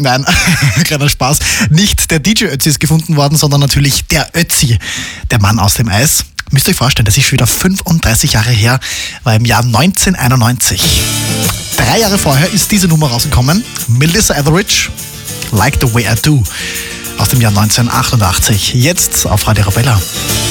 Nein, kleiner Spaß. Nicht der DJ Ötzi ist gefunden worden, sondern natürlich der Ötzi, der Mann aus dem Eis. Müsst ihr euch vorstellen, das ist schon wieder 35 Jahre her, war im Jahr 1991. 3 Jahre vorher ist diese Nummer rausgekommen. Melissa Etheridge, Like the Way I Do, aus dem Jahr 1988. Jetzt auf Radio Arabella.